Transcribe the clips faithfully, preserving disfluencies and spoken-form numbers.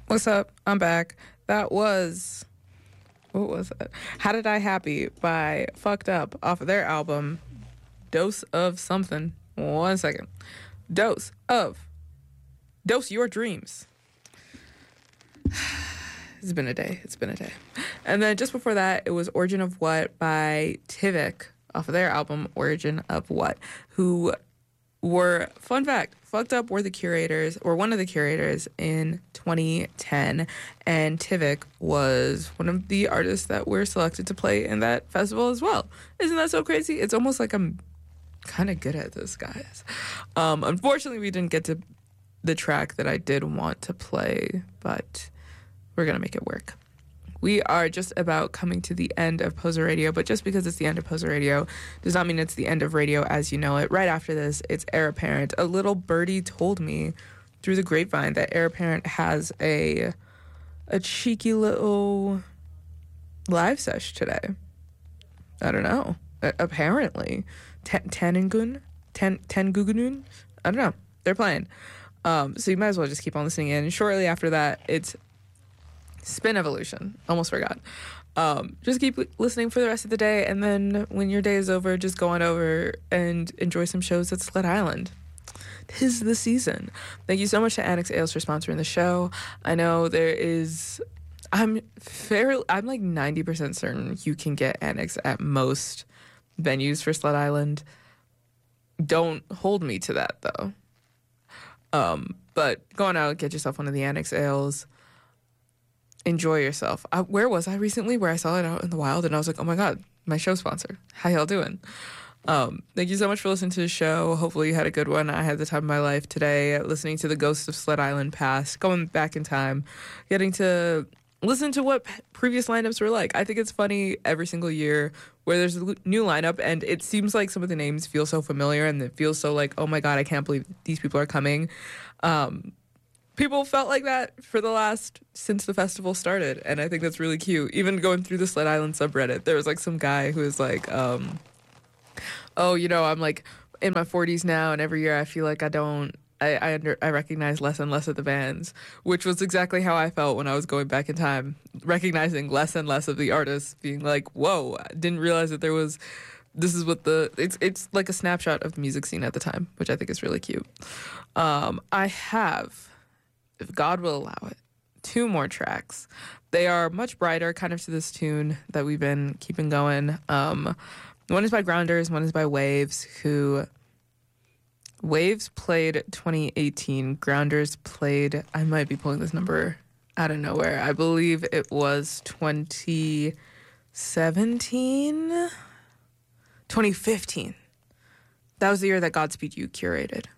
What's up? I'm back. That was, what was it? How Did I Happy by Fucked Up off of their album, Dose of Something. One second. Dose of, Dose Your Dreams. It's been a day. It's been a day. And then just before that, it was Origin of What by Tivik off of their album, Origin of What, who were, fun fact, Fucked Up were the curators, or one of the curators in twenty ten, and Tivik was one of the artists that were selected to play in that festival as well. Isn't that so crazy? It's almost like I'm kind of good at this, guys. Um, unfortunately, we didn't get to the track that I did want to play, but we're going to make it work. We are just about coming to the end of Poser Radio, but just because it's the end of Poser Radio does not mean it's the end of radio as you know it. Right after this, it's Heir Apparent. A little birdie told me through the grapevine that Heir Apparent has a a cheeky little live sesh today. I don't know. A- apparently. Tenengun? Ten Tengugunun? I don't know. They're playing. Um, so you might as well just keep on listening in. Shortly after that, it's Spin Evolution. Almost forgot. Um, just keep listening for the rest of the day, and then when your day is over, just go on over and enjoy some shows at Slit Island. 'Tis the season. Thank you so much to Annex Ales for sponsoring the show. I know there is... I'm fairly... I'm like ninety percent certain you can get Annex at most venues for Slit Island. Don't hold me to that, though. Um, but go on out, get yourself one of the Annex Ales. Enjoy yourself. I, where was I recently where I saw it out in the wild and I was like, oh my God, my show sponsor. How y'all doing? Um, thank you so much for listening to the show. Hopefully you had a good one. I had the time of my life today listening to the Ghosts of Slit Island Past, going back in time, getting to listen to what previous lineups were like. I think it's funny every single year where there's a new lineup and it seems like some of the names feel so familiar and it feels so like, oh my God, I can't believe these people are coming. Um, People felt like that for the last, since the festival started, and I think that's really cute. Even going through the Slit Island subreddit, there was like some guy who was like, um, oh, you know, I'm like in my forties now, and every year I feel like I don't, I I, under, I recognize less and less of the bands, which was exactly how I felt when I was going back in time, recognizing less and less of the artists, being like, whoa, I didn't realize that there was, this is what the, it's it's like a snapshot of the music scene at the time, which I think is really cute. Um, I have... if God will allow it, two more tracks. They are much brighter, kind of to this tune that we've been keeping going. Um, one is by Grounders, one is by Waves, who... Waves played twenty eighteen. Grounders played... I might be pulling this number out of nowhere. I believe it was twenty seventeen? twenty fifteen. That was the year that Godspeed You curated.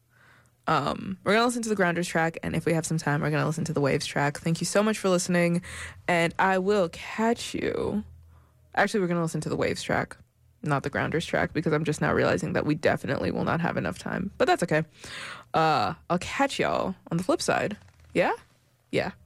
Um, we're going to listen to the Grounders track, and if we have some time, we're going to listen to the Waves track. Thank you so much for listening, and I will catch you... Actually, we're going to listen to the Waves track, not the Grounders track, because I'm just now realizing that we definitely will not have enough time, but that's okay. Uh, I'll catch y'all on the flip side. Yeah? Yeah.